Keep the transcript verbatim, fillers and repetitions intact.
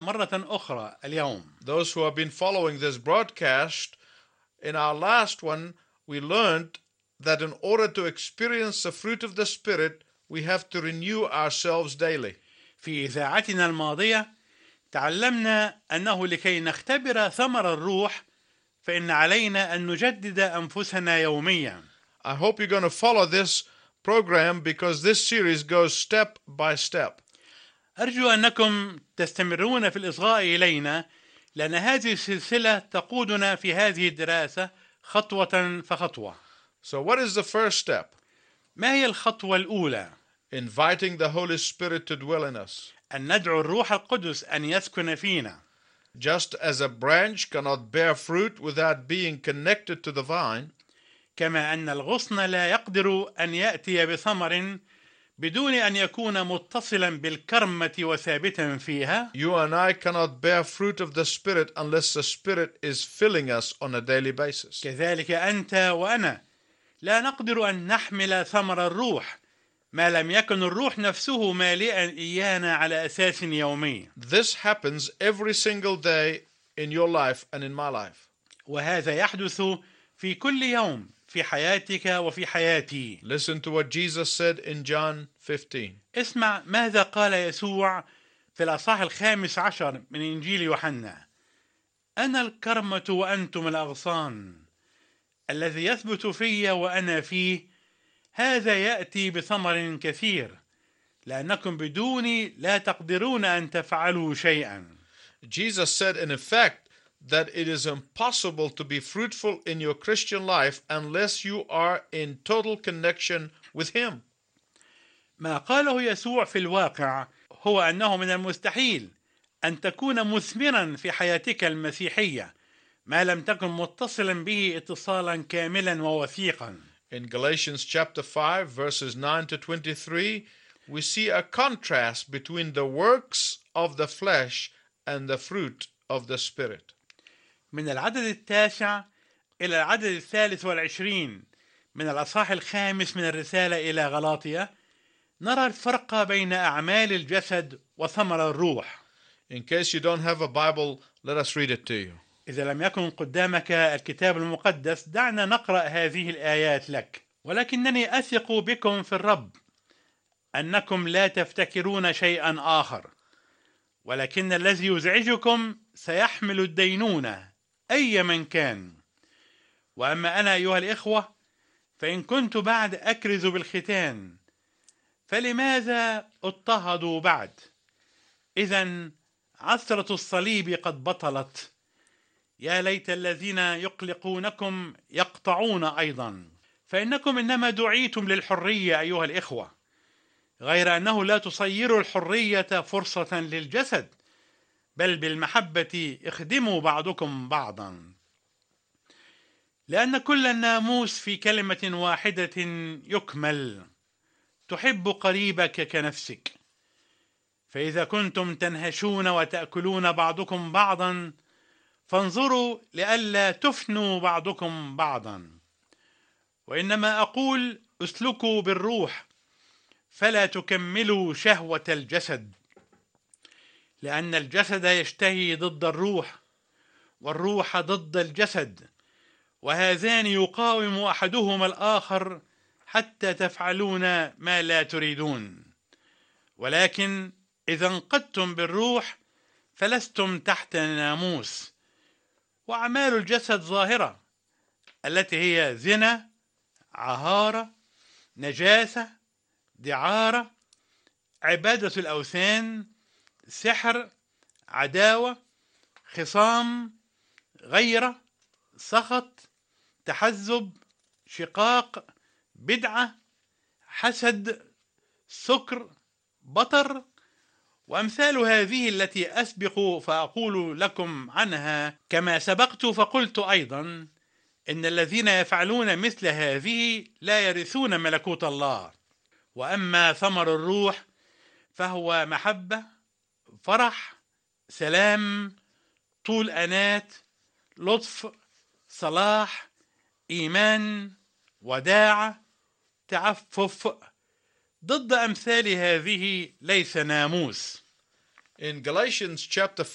مرة أخرى اليوم. Those who have been following this broadcast, in our last one, we learned that in order to experience the fruit of the Spirit, we have to renew ourselves daily. في إذاعتنا الماضية تعلمنا أنه لكي نختبر ثمر الروح فإن علينا أن نجدد أنفسنا يوميا. I hope you're going to follow this program because this series goes step by step. أرجو أنكم تستمرون في الإصغاء إلينا لأن هذه السلسلة تقودنا في هذه الدراسة خطوة فخطوة. So what is the first step? ما هي الخطوة الأولى؟ Inviting the Holy Spirit to dwell in us. أن ندعو الروح القدس أن يسكن فينا. Just as a branch cannot bear fruit without being connected to the vine, كما أن الغصن لا يقدر أن يأتي بثمر بدون أن يكون متصلا بالكرمة وثابتا فيها. you and I cannot bear fruit of the Spirit unless the Spirit is filling us on a daily basis. كذلك أنت وأنا لا نقدر أن نحمل ثمر الروح ما لم يكن الروح نفسه مالئا إيانا على أساس يومي. This happens every single day in your life and in my life. وهذا يحدث في كل يوم في حياتك وفي حياتي. Listen to what Jesus said in John fifteen. اسمع ماذا قال يسوع في الأصحاح الخامس عشر من إنجيل يوحنا: أنا الكرمة وأنتم الأغصان، الذي يثبت في وأنا فيه هذا يأتي بثمر كثير، لأنكم بدوني لا تقدرون أن تفعلوا شيئا. Jesus said in effect that it is impossible to be fruitful in your Christian life unless you are in total connection with Him. ما قاله يسوع في الواقع هو أنه من المستحيل أن تكون مثمرا في حياتك المسيحية ما لم تكن متصلا به اتصالا كاملا ووثيقا. In Galatians chapter five verses nine to twenty-three, we see a contrast between the works of the flesh and the fruit of the Spirit. من العدد التاسع إلى العدد الثالث والعشرين من الأصحاح الخامس من الرسالة إلى غلاطية نرى الفرق بين أعمال الجسد وثمر الروح. In case you don't have a Bible, let us read it to you. إذا لم يكن قدامك الكتاب المقدس دعنا نقرأ هذه الآيات لك. ولكنني أثق بكم في الرب أنكم لا تفتكرون شيئا آخر، ولكن الذي يزعجكم سيحمل الدينونة أي من كان. وأما أنا أيها الإخوة فإن كنت بعد أكرز بالختان فلماذا اضطهد بعد؟ إذن عثرة الصليب قد بطلت. يا ليت الذين يقلقونكم يقطعون أيضا، فإنكم إنما دعيتم للحرية أيها الإخوة، غير أنه لا تصيروا الحرية فرصة للجسد، بل بالمحبة اخدموا بعضكم بعضا. لأن كل الناموس في كلمة واحدة يكمل: تحب قريبك كنفسك. فإذا كنتم تنهشون وتأكلون بعضكم بعضا فانظروا لئلا تفنوا بعضكم بعضا. وإنما أقول اسلكوا بالروح فلا تكملوا شهوة الجسد، لأن الجسد يشتهي ضد الروح والروح ضد الجسد، وهذان يقاوم أحدهما الآخر حتى تفعلون ما لا تريدون. ولكن إذا انقدتم بالروح فلستم تحت ناموس. وأعمال الجسد ظاهرة، التي هي زنا، عهارة، نجاسة، دعارة، عبادة الأوثان، سحر، عداوة، خصام، غيرة، سخط، تحزب، شقاق، بدعة، حسد، سكر، بطر، وأمثال هذه التي أسبق فأقول لكم عنها. كما سبقت فقلت أيضا إن الذين يفعلون مثل هذه لا يرثون ملكوت الله. وأما ثمر الروح فهو محبة، فرح، سلام، طول أنات، لطف، صلاح، إيمان، وداعة، تعفف. ضد أمثال هذه ليس ناموس. In Galatians chapter